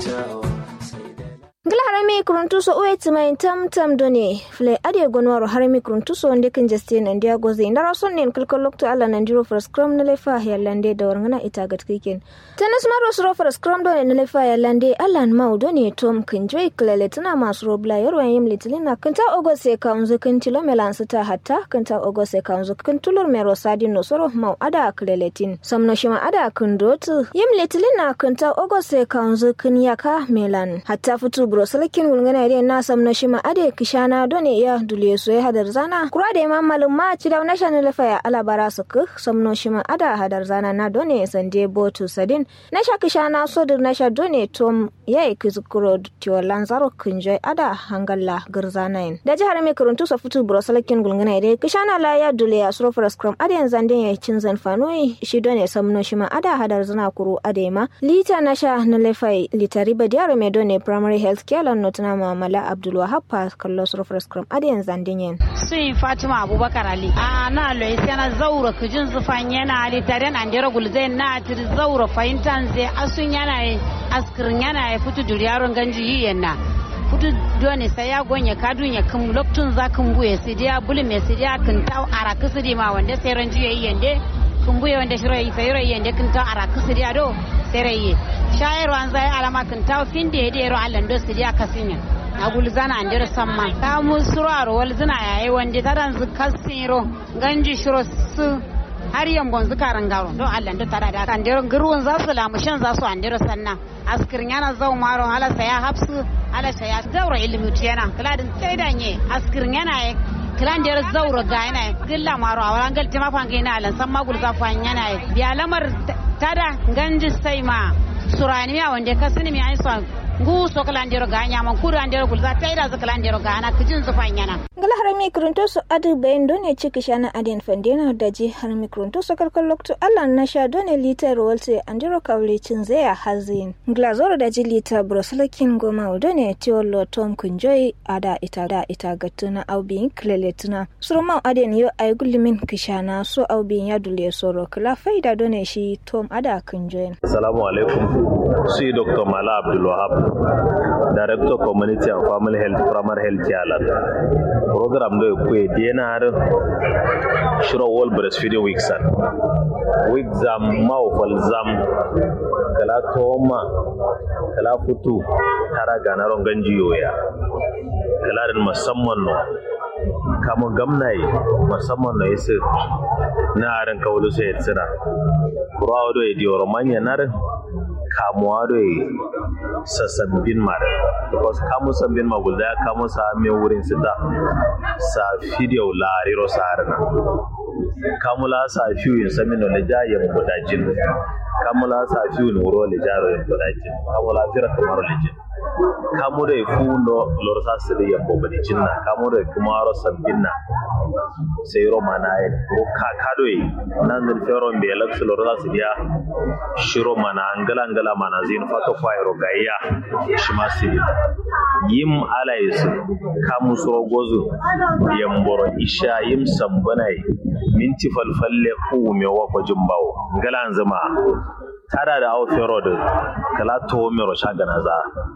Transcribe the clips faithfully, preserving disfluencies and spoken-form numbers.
Gila harami kuruntuso uwe timayin tam tam done fle ade gonwaro harami kuruntuso wande kan Justin and dia goze indara sonnen kalkolokto ala nandiro for scrum na lefa ya lande da warngana ita gat kiken tanas maro sro for scrum done na lefa ya lande alan mau done tom kinjoy klele tana masro bla yarwa yim litlina kanta ogose kaunzu kan tilo melan sita hatta kanta ogose kaunzu kan tulur mero sadin no soro mau ada kleletin samno shima ada kundotu yim litlina kanta ogose kaunzu kan yaka melan hatta futu brosalakin wulngana ide na samno shima ade kishana done ya duliye so ya hadar zana kura da imam malum ma ci da national lefa ya alabara suku samno shima ada hadar zana na done sande botu sadin na sha kishana so dir na sha done tom yayi kizukuro tiyo lanzaro kunjoy ada hangalla garzanain da jihar mai kuruntu so futu brosalakin wulngana ide kishana la ya duliya so for scrum ade zande ya cin zan fanoi shi done samno shima ada hadar zana kuru ade ma lita na sha na lefa litari badiyar me done primary health kelan notuna mamala Abdul Wahab kallo surfar scrum adiyan zandinyen sun Fatima Abubakar Ali a na loyi sana zaura kujin zufan yana ali taren andira gulzai na tir zaura fahimtan zai asun yana askirin yana fitu duriyaron ganji yiyenna fitu doni sai ya gonya kadun ya kan loktun zakan buye sai dia bulme sai dia kan taw araka sai ma wanda sai ran jiye yende kun buye wanda shiro yi sai ran yende kan taw araka sai dia do sai rayi shayarwan zai alama kan taw fin da yede ro Allah do sai dia kasinya agul zana andir samma ta musuro wal zina yayi wanda taran zu kasiro ganji shiro su har yambon zu karangaro do Allah do tada da andir gurun za su lamu shan za su andir sanna askirin yana zau maro ala saya hafsu ala saya zaura ilmi tiyana kaladin sai danye askirin yana kilan der zaura ga yana gilla maro awaran galti ma fange na alan samma gul za fan yana biya lamar tada ganji sai ma suraniya wanda kasini mi aiso ngu so kalandero ganya man kuru andero kulza taida za kalandero gana kijin zufan yana ngala harami kurunto so adu bayin done ciki shana adin fandena daji harami kurunto so karkar lokto Allah na sha done liter wolte andero kawle cin zaya hazin ngala zoro daji liter brosalakin goma done tiolo tom kunjoy ada ita da ita gatuna aubin kleletuna surma adin yo ay gullimin kishana so aubin ya dule soro kala faida done shi tom ada kunjoy assalamu alaikum si Doctor Mala Abdul Wahab, Director Community and Family Health Primary Health Yalan. Program do kwe D N R Shiro World Breastfeeding Week san. Week zam mau fal zam kala toma kala futu tara ganaron ganji yoya. Kala din musamman no kama gamnai musamman no yasa na aran kawulu sai tsira. Kurawa do idi oromanya narin kamuwa da sassabin mara because kamu sabbin magulda ya kamu sa mai wurin sita sa video lariro sa harina kamu la sa fiyo yin sami no le jaye mudajin kamu la sa fiyo no ro le jaro yin mudajin kamu la fira kamar lejin kamu da fundo lor sa sidi ya bobadi jinna kamu da kuma ro sabbin na sai ro manaye ro kakado yi nan da fero be laksu lor sa sidi ya shiro mana angala angala mana zin faka fayro gayya shimasi yim alais kamu so gozu yamboro isha yim sambanai minti falfalle ku me wa ko jumbawo ngala anzama tara da aw ferod kala to me ro shagana za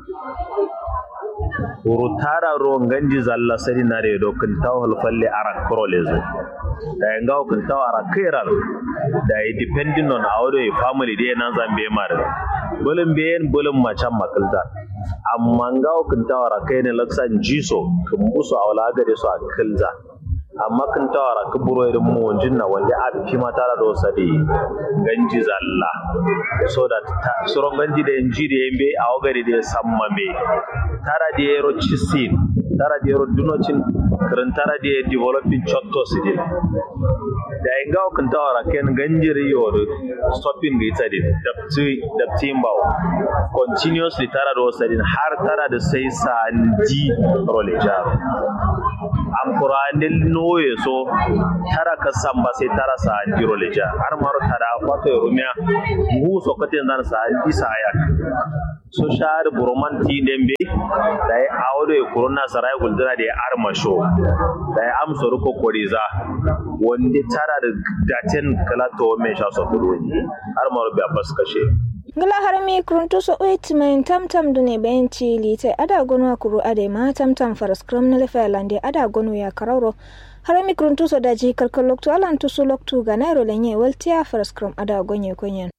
uru tara ro nganji zalla sari nare do kan taw falfalle arak krolez da ngaw kan taw arak kiral da depending on our family dey nan zambe mar bolin beyen bolin macan makalta amma ngaw kan taw arak kai ne laksan jiso kan musu awla gare su akalza amma kan taw arak buro irin mu wanjin na wanda a fi mata da dosa di ganji zalla so that suron ganji da inji da yembe a wagari da samma me tara da yero chisin tara da yero dunocin karan tara da developing chotto sidin da ingaw kan taw arak ken ganji riyo stopping ga ita din dabti dabti mbaw continuously tara da dosa din har tara da sai sanji roleja am qur'anil noye so tara ka samba sai tara sa jiro leja har maro tara kwato rumia ngu so kate nan sa isa ayak so shar buroman ti dembe dai awdo e corona sarai guldura da arma show dai am so ko koriza wonde tara da daten kala to me sha so kudu har maro be abbas kashe ngala harami kruntuso oit main tamtam dune benci lite ada gonwa kuru ade ma tamtam faraskram na lefa lande ada gonu ya kararo harami kruntuso daji kalkaloktu alan tusu loktu ganaro lenye waltia faraskram ada gonye konyen